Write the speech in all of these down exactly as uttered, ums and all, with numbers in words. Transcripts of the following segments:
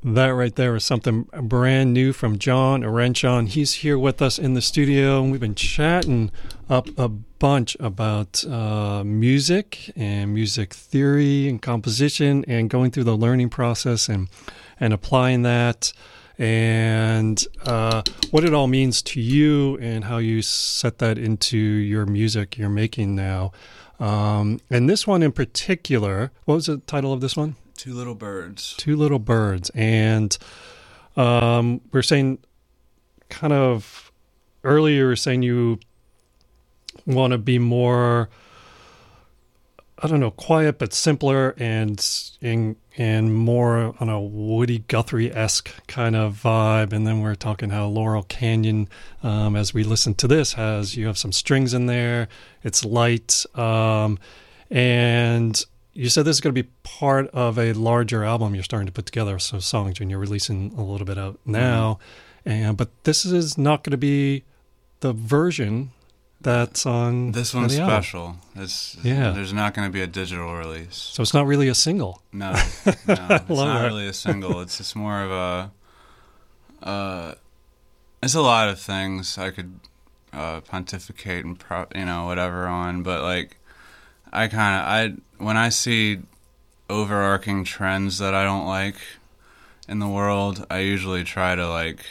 That right there is something brand new from John Arenchon. He's here with us in the studio, and we've been chatting up a bunch about uh, music and music theory and composition and going through the learning process and, and applying that and uh, what it all means to you and how you set that into your music you're making now. Um, and this one in particular, what was the title of this one? Two Little Birds. Two Little Birds. And um, we're saying kind of earlier, you were saying you want to be more, I don't know, quiet but simpler and and, and more on a Woody Guthrie-esque kind of vibe. And then we're talking how Laurel Canyon, um, as we listen to this, has, you have some strings in there. It's light. Um, and you said this is going to be part of a larger album you're starting to put together, so songs, and you're releasing a little bit out now. Mm-hmm. And but this is not going to be the version that's on this one's special. It's, yeah. There's not going to be a digital release. So it's not really a single. No, no it's not that. really a single. It's just more of a... Uh, it's a lot of things I could uh, pontificate and, pro- you know, whatever on, but like... I kind of, I when I see overarching trends that I don't like in the world, I usually try to like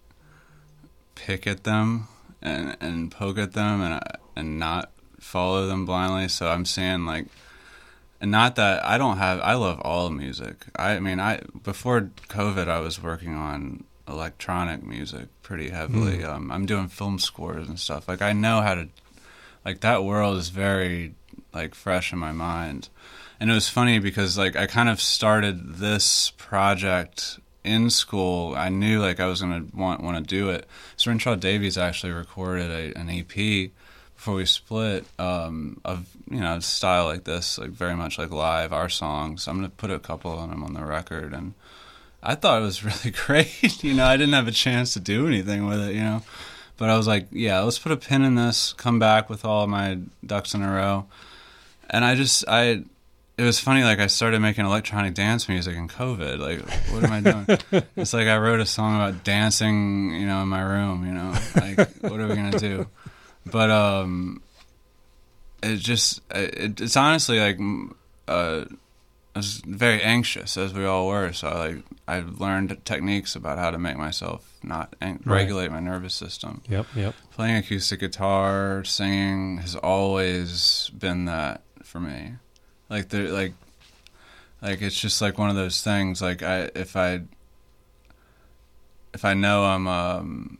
pick at them and and poke at them and and not follow them blindly. So I'm saying like, and not that I don't have, I love all music. I mean, I before COVID, I was working on electronic music pretty heavily. Mm. Um, I'm doing film scores and stuff. Like I know how to, like that world is very like fresh in my mind. And it was funny because like I kind of started this project in school. I knew like I was going to want want to do it. So Renshaw Davies actually recorded a, an E P before we split um, of, you know, style like this, like very much like live, our songs. I'm going to put a couple of them on the record. And I thought it was really great. You know, I didn't have a chance to do anything with it, you know. But I was like, yeah, let's put a pin in this, come back with all of my ducks in a row. And I just, I, it was funny, like I started making electronic dance music in COVID. Like, what am I doing? It's like I wrote a song about dancing, you know, in my room, you know, like, what are we going to do? But um, it just, it, it's honestly like, uh, I was very anxious, as we all were. So I, like, I learned techniques about how to make myself not ang- right. regulate my nervous system. Yep, yep. Playing acoustic guitar, singing has always been that for me. Like there, like, like it's just like one of those things. Like I, if I, if I know I'm, um,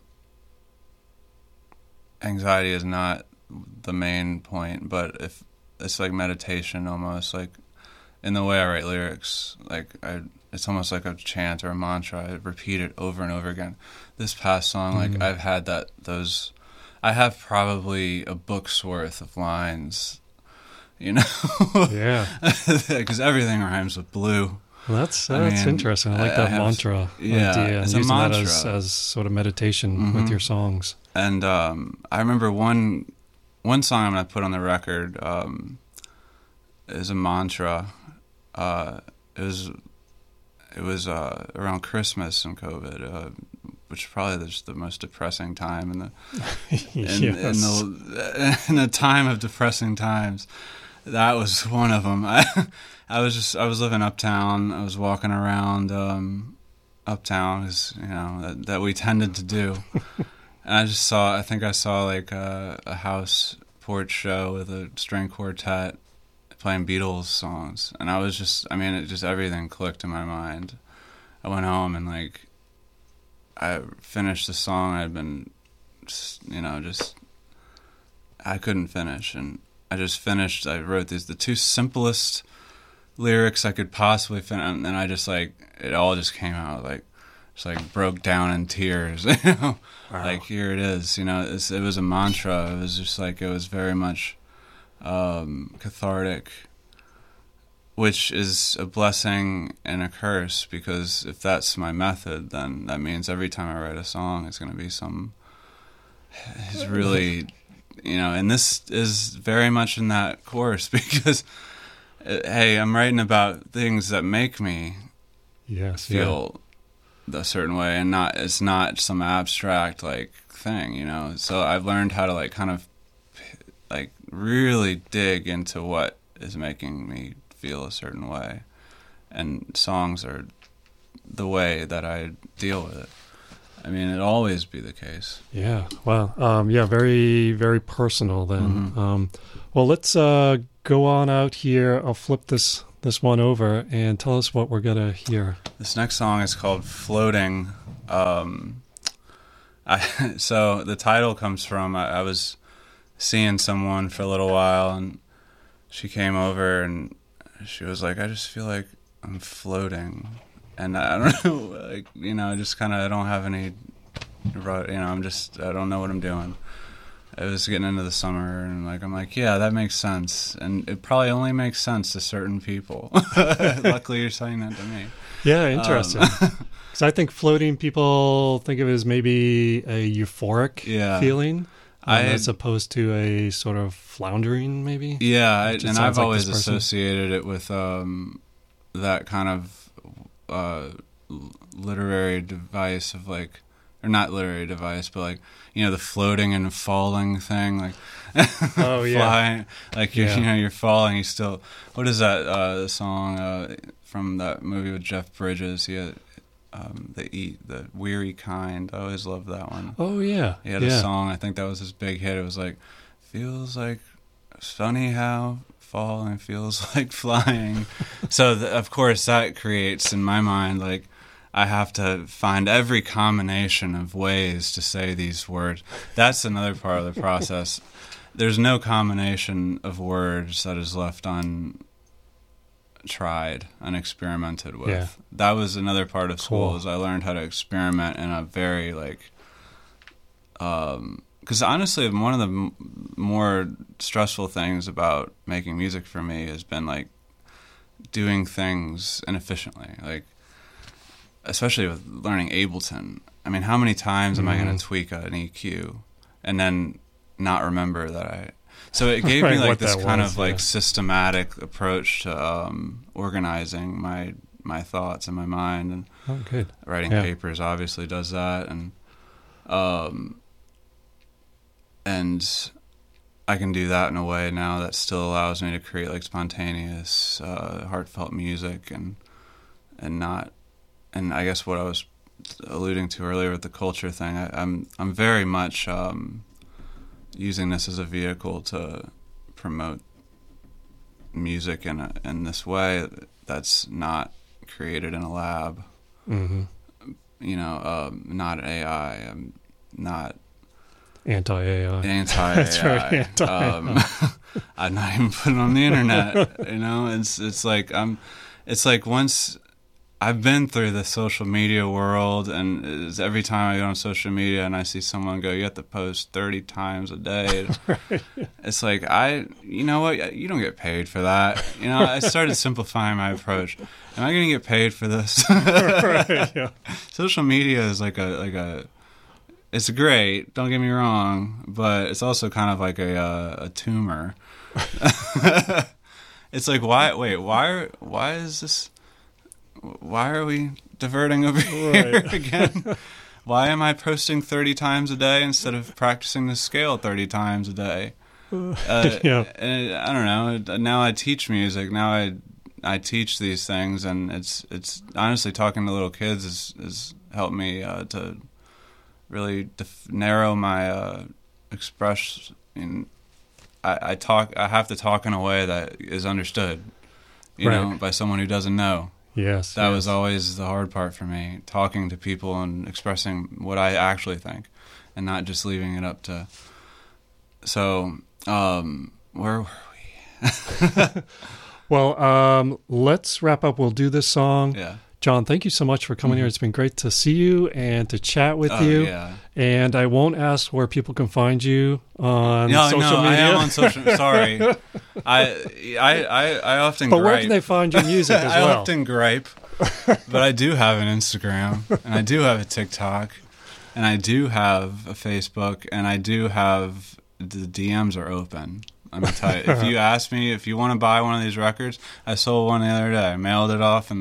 anxiety is not the main point, but if it's like meditation almost, like in the way I write lyrics, like I, it's almost like a chant or a mantra. I repeat it over and over again. This past song, like mm. I've had that, those, I have probably a book's worth of lines, you know? Yeah. Because everything rhymes with blue. Well, that's uh, that's I mean, interesting. I like that I have, mantra yeah, idea. It's and a using mantra. that as, as sort of meditation mm-hmm. with your songs. And um, I remember one one song I'm going to put on the record um, is a mantra. Uh, it was it was uh, around Christmas and COVID, uh, which is probably just the most depressing time in the in, yes. in the in a time of depressing times. That was one of them. I, I was just I was living uptown. I was walking around um, uptown, as you know that, that we tended to do. And I just saw. I think I saw like a, a house porch show with a string quartet playing Beatles songs, and I was just. I mean, it just everything clicked in my mind. I went home and like I finished the song. I'd been, just, you know, just I couldn't finish, and I just finished. I wrote these the two simplest lyrics I could possibly finish, and then I just like it all just came out like just like broke down in tears. You know, wow. Like here it is. You know, it's, it was a mantra. It was just like it was very much um, cathartic, which is a blessing and a curse, because if that's my method, then that means every time I write a song, it's going to be some. It's really. You know, and this is very much in that course because, uh, hey, I'm writing about things that make me yes, feel a certain way, and not it's not some abstract like thing, you know. So I've learned how to like kind of like really dig into what is making me feel a certain way, and songs are the way that I deal with it. I mean, it'll always be the case. Yeah. Wow. Um, yeah. Very, very personal then. Mm-hmm. Um, well, let's uh, go on out here. I'll flip this this one over and tell us what we're gonna hear. This next song is called "Floating." Um, I, so the title comes from I, I was seeing someone for a little while, and she came over and she was like, "I just feel like I'm floating." And I don't know, like, you know, just kind of, I don't have any, you know, I'm just, I don't know what I'm doing. It was getting into the summer, and like, I'm like, yeah, that makes sense. And it probably only makes sense to certain people. Luckily, you're saying that to me. Yeah, interesting. Because um, I think floating, people think of it as maybe a euphoric yeah. feeling. Um, I, as opposed to a sort of floundering, maybe? Yeah, I, and I've like always associated it with um, that kind of uh literary device of like, or not literary device, but like, you know, the floating and falling thing, like oh yeah flying, like you're, yeah. you know, you're falling, you still, what is that uh the song uh from that movie with Jeff Bridges, he had um the eat the weary kind, I always loved that one. Oh yeah he had yeah. a song, I think that was his big hit. It was like, feels like it's funny how falling feels like flying. So th- of course that creates in my mind, like, I have to find every combination of ways to say these words. That's another part of the process. There's no combination of words that is left untried, unexperimented with. Yeah. That was another part of school, cool. is I learned how to experiment in a very like um because honestly, one of the m- more stressful things about making music for me has been like doing things inefficiently, like especially with learning Ableton. I mean, how many times am mm-hmm. I going to tweak an E Q and then not remember that I? So it gave right, me like this kind was, of like yeah. systematic approach to um, organizing my my thoughts in my mind, and oh, good. writing yeah. papers obviously does that, and um. And I can do that in a way now that still allows me to create like spontaneous, uh, heartfelt music, and and not, and I guess what I was alluding to earlier with the culture thing, I, I'm I'm very much um, using this as a vehicle to promote music in a, in this way that's not created in a lab. Mm-hmm. You know, um, not A I. I'm not. Anti-A I. Anti-A I. That's right, anti-A I. Um, I'm not even putting it on the internet. You know, it's it's like I'm. It's like once I've been through the social media world, and it's every time I go on social media and I see someone go, "You have to post thirty times a day." right. It's like I, you know what? You don't get paid for that. You know, I started simplifying my approach. Am I going to get paid for this? right, yeah. Social media is like a like a. It's great, don't get me wrong, but it's also kind of like a uh, a tumor. It's like, why? Wait, why? Are, why is this? Why are we diverting over here right. again? Why am I posting thirty times a day instead of practicing the scale thirty times a day? Uh, yeah. And I don't know. Now I teach music. Now I I teach these things, and it's it's honestly talking to little kids has has helped me uh, to. really def- narrow my uh, express. In, I, I talk. I have to talk in a way that is understood, you right. know, by someone who doesn't know. Yes, that yes. was always the hard part for me, talking to people and expressing what I actually think, and not just leaving it up to. So, um, where were we? Well, um, let's wrap up. We'll do this song. Yeah. John, thank you so much for coming mm-hmm. here. It's been great to see you and to chat with oh, you. Yeah. And I won't ask where people can find you on no, social no, media. I am on social. Sorry, I, I, I, I often. But gripe. where can they find your music as I well? I often gripe, but I do have an Instagram, and I do have a TikTok, and I do have a Facebook, and I do have the D Ms are open. I'm gonna tell you, if you ask me if you want to buy one of these records, I sold one the other day. I mailed it off, and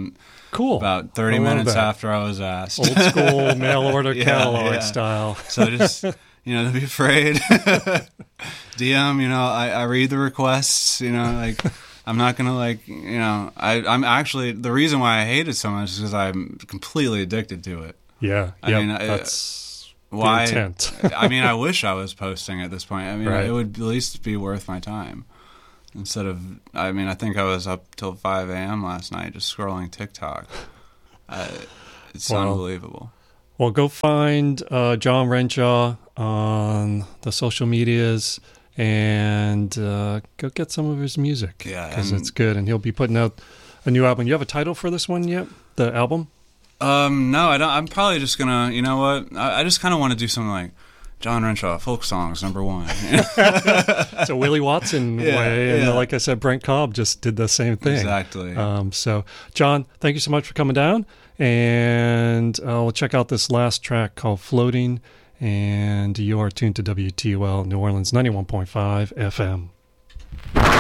Cool. About thirty I love minutes that. after I was asked. Old school mail order Yeah, catalog yeah. style. So just, you know, don't be afraid. D M, you know, I, I read the requests, you know, like, I'm not going to, like, you know, I, I'm actually, the reason why I hate it so much is because I'm completely addicted to it. Yeah. I yep, mean, I- that's Why? the intent. I mean, I wish I was posting at this point. I mean, Right. it would at least be worth my time. Instead of, I mean, I think I was up till five a.m. last night just scrolling TikTok. Uh, it's Wow. unbelievable. Well, go find uh, John Renshaw on the social medias and uh, go get some of his music. Yeah, because and- it's good. And he'll be putting out a new album. You have a title for this one yet? The album? Um, no, I don't. I'm probably just gonna. You know what? I, I just kind of want to do something like John Renshaw folk songs number one. It's a Willie Watson Yeah, way. And yeah. like I said, Brent Cobb just did the same thing. Exactly. Um, so, John, thank you so much for coming down. And uh, we'll check out this last track called Floating. And you are tuned to W T O L New Orleans ninety-one point five F M.